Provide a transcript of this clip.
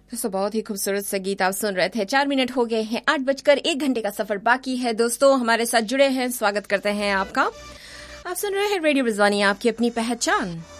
दोस्तों बहुत ही खूबसूरत सा गीत आप सुन रहे थे। 4 मिनट हो गए हैं 8 बजकर 1 घंटे का सफर बाकी है। दोस्तों हमारे साथ जुड़े हैं, स्वागत करते हैं आपका। आप सुन रहे हैं रेडियो रिजवानी, आपकी अपनी पहचान।